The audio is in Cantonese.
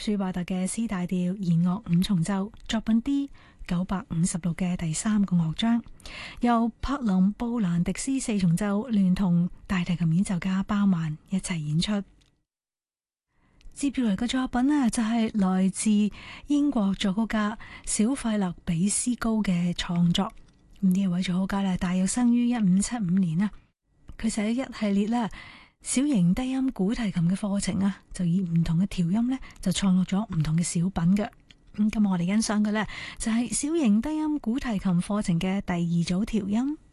舒伯特嘅 C 大調弦樂五重奏作品 D956嘅第3個樂章，由柏林布蘭迪斯四重奏聯同大提琴演奏家鮑曼一齊演出。接住嚟嘅作品呢，就係來自英國作曲家小費勒比斯高嘅創作。呢一位作曲家呢，大約生於1575年啦。佢寫一系列啦小型低音古提琴嘅課程啊，就以唔同嘅調音呢，就創作咗唔同嘅小品嘅。咁今日我哋欣賞嘅呢，就係小型低音古提琴課程嘅第2組調音。